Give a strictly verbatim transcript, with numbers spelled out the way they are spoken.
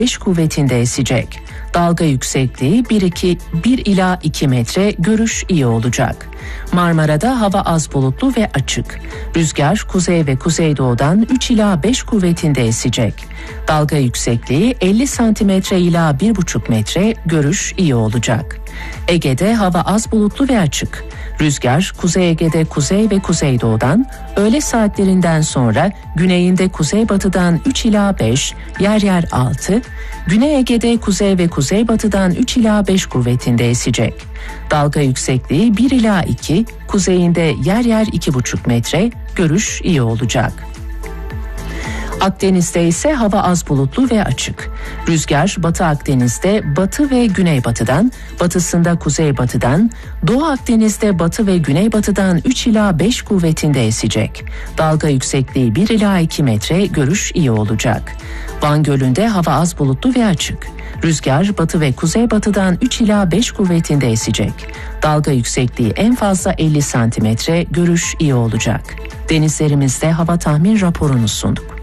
beş kuvvetinde esecek. Dalga yüksekliği bir ila iki metre, görüş iyi olacak. Marmara'da hava az bulutlu ve açık. Rüzgar kuzey ve kuzeydoğudan üç ila beş kuvvetinde esecek. Dalga yüksekliği elli santimetre ila bir buçuk metre, görüş iyi olacak. Ege'de hava az bulutlu ve açık. Rüzgar Kuzey Ege'de kuzey ve kuzeydoğudan, öğle saatlerinden sonra güneyinde kuzeybatıdan üç ila beş, yer yer altı, Güney Ege'de kuzey ve kuzeybatıdan üç ila beş kuvvetinde esecek. Dalga yüksekliği bir ila iki, kuzeyinde yer yer iki buçuk metre, görüş iyi olacak. Akdeniz'de ise hava az bulutlu ve açık. Rüzgar Batı Akdeniz'de batı ve güneybatıdan, batısında kuzeybatıdan, Doğu Akdeniz'de batı ve güneybatıdan üç ila beş kuvvetinde esecek. Dalga yüksekliği bir ila iki metre, görüş iyi olacak. Van Gölü'nde hava az bulutlu ve açık. Rüzgar batı ve kuzeybatıdan üç ila beş kuvvetinde esecek. Dalga yüksekliği en fazla elli santimetre, görüş iyi olacak. Denizlerimizde hava tahmin raporunu sunduk.